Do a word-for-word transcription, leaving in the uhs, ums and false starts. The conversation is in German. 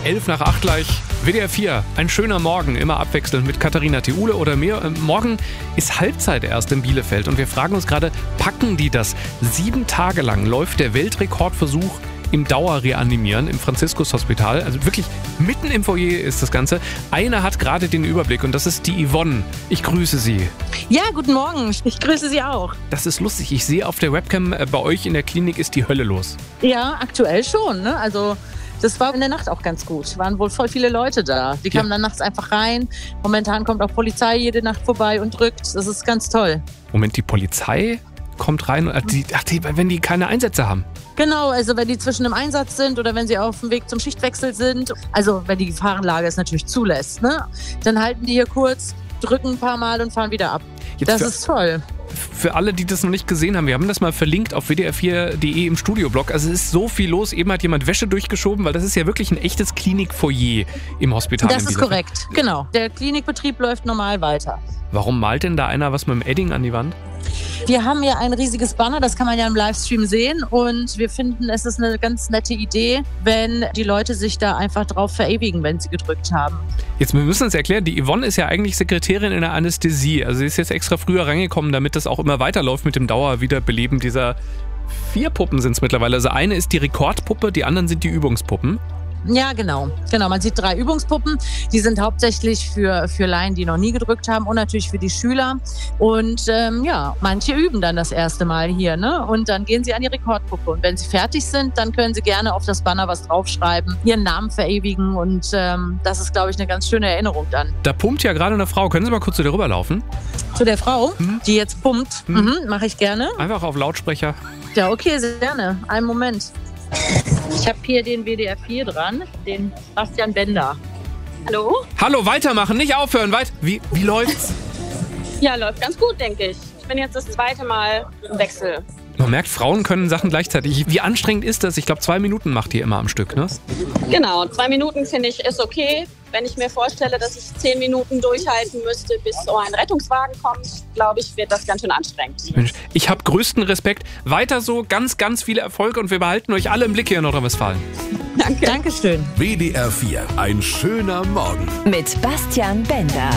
elf nach acht gleich. W D R vier, ein schöner Morgen, immer abwechselnd mit Katharina Theule oder mir. Morgen ist Halbzeit erst in Bielefeld und wir fragen uns gerade, packen die das? Sieben Tage lang läuft der Weltrekordversuch im Dauerreanimieren im Franziskus-Hospital. Also wirklich mitten im Foyer ist das Ganze. Einer hat gerade den Überblick und das ist die Yvonne. Ich grüße Sie. Ja, guten Morgen. Ich grüße Sie auch. Das ist lustig. Ich sehe auf der Webcam, bei euch in der Klinik ist die Hölle los. Ja, aktuell schon. Ne? Also das war in der Nacht auch ganz gut. Es waren wohl voll viele Leute da. Die kamen ja dann nachts einfach rein. Momentan kommt auch Polizei jede Nacht vorbei und drückt. Das ist ganz toll. Moment, die Polizei kommt rein? Ach, die, ach die, wenn die keine Einsätze haben? Genau, also wenn die zwischen im Einsatz sind oder wenn sie auf dem Weg zum Schichtwechsel sind, also wenn die Gefahrenlage es natürlich zulässt, ne, dann halten die hier kurz, drücken ein paar Mal und fahren wieder ab. Jetzt das ist toll. Für alle, die das noch nicht gesehen haben, wir haben das mal verlinkt auf w d r vier punkt d e im Studioblog. Also es ist so viel los. Eben hat jemand Wäsche durchgeschoben, weil das ist ja wirklich ein echtes Klinikfoyer im Hospital. Das ist korrekt, genau. Der Klinikbetrieb läuft normal weiter. Warum malt denn da einer was mit dem Edding an die Wand? Wir haben ja ein riesiges Banner, das kann man ja im Livestream sehen und wir finden, es ist eine ganz nette Idee, wenn die Leute sich da einfach drauf verewigen, wenn sie gedrückt haben. Jetzt, wir müssen uns erklären, die Yvonne ist ja eigentlich Sekretärin in der Anästhesie. Also sie ist jetzt extra früher reingekommen, damit das auch immer weiterläuft mit dem Dauerwiederbeleben dieser vier Puppen sind es mittlerweile. Also eine ist die Rekordpuppe, die anderen sind die Übungspuppen. Ja, genau. Genau. Man sieht drei Übungspuppen. Die sind hauptsächlich für, für Laien, die noch nie gedrückt haben und natürlich für die Schüler. Und ähm, ja, manche üben dann das erste Mal hier, ne? Und dann gehen sie an die Rekordpuppe. Und wenn sie fertig sind, dann können sie gerne auf das Banner was draufschreiben, ihren Namen verewigen. Und ähm, das ist, glaube ich, eine ganz schöne Erinnerung dann. Da pumpt ja gerade eine Frau. Können Sie mal kurz zu der rüberlaufen? Zu der Frau, hm? die jetzt pumpt? Hm? Mhm, mache ich gerne. Einfach auf Lautsprecher. Ja, okay, sehr gerne. Einen Moment. Ich habe hier den W D R vier dran, den Bastian Bender. Hallo? Hallo, weitermachen, nicht aufhören. Weit wie, wie läuft's? Ja, läuft ganz gut, denke ich. Ich bin jetzt das zweite Mal im Wechsel. Man merkt, Frauen können Sachen gleichzeitig. Wie anstrengend ist das? Ich glaube, zwei Minuten macht ihr immer am Stück, ne? Genau, zwei Minuten finde ich ist okay. Wenn ich mir vorstelle, dass ich zehn Minuten durchhalten müsste, bis so ein Rettungswagen kommt, glaube ich, wird das ganz schön anstrengend. Mensch, ich habe größten Respekt. Weiter so, ganz, ganz viele Erfolge und wir behalten euch alle im Blick hier in Nordrhein-Westfalen. Danke. Dankeschön. W D R vier, ein schöner Morgen. Mit Bastian Bender.